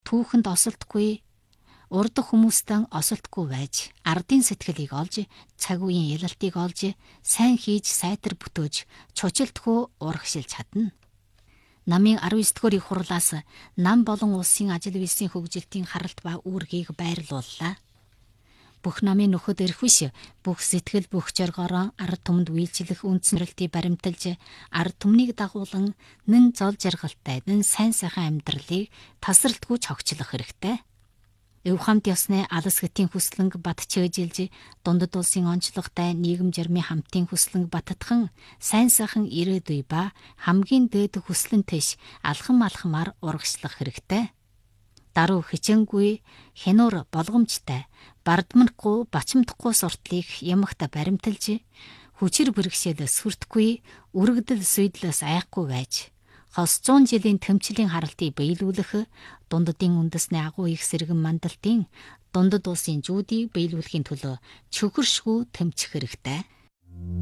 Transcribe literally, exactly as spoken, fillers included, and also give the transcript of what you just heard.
түүхэнд осолдохгүй, урд хүмүүстэн осолдохгүй байж, ардын сэтгэлийг олж, цаг үеийн ялалтыг олж, сайн хийж сайтар бүтөөж, чучлдгүй урагшилж чадна. Намын арван девять дугаар их хурлаас нам болон улсын ажил үйлсийн хөгжилтийн харалт ба үүргийг байрлууллаа. Бүх намын нөхөд эрх биш, бүх сэтгэл бүх жаргаараа ард түмэнд үйлчлэх үндсэрлэлтийг баримталж, ард түмнийг дагуулan нэн зол жаргалтай, нэн сайн сайхан амьдралыг тасралтгүй чогчлох хэрэгтэй. Өв хамт ёсны алс гэтийн хүслэнг бат чөөжилж, дундад улсын онцлогтой нийгэм жармын хамтын хүслэнг баттхан, сайн сайхан ирээдүй ба хамгийн дээд хүслэн тэш алхам алхамаар урагшлах хэрэгтэй. Даруй хичээнгүй, хянуур болгоомжтой, бардманхгүй, бачимдахгүй суртлыг ямагта баримталж, хүчээр бэрхшээлээс сүртгүй, үрэгдэл сүйдлээс айхгүй байж, хос зуун жилийн тэмцлийн харалтыг биелүүлэх, дундадын үндэсний агуу их сэргэн мандалтын дундад улсын жүүдийг биелүүлэхийн төлөө чөхөршгүй тэмцэх хэрэгтэй.